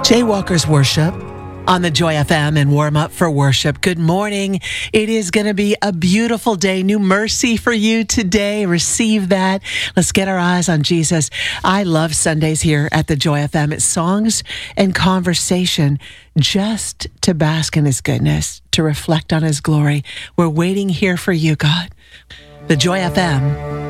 Jaywalkers Worship on the Joy FM and warm up for worship. Good morning. It is going to be a beautiful day. New mercy for you today. Receive that. Let's get our eyes on Jesus. I love Sundays here at the Joy FM. It's songs and conversation just to bask in His goodness, to reflect on His glory. We're waiting here for you, God. The Joy FM